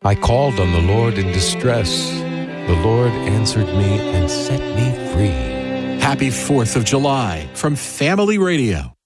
I called on the Lord in distress. The Lord answered me and set me free. Happy 4th of July from Family Radio.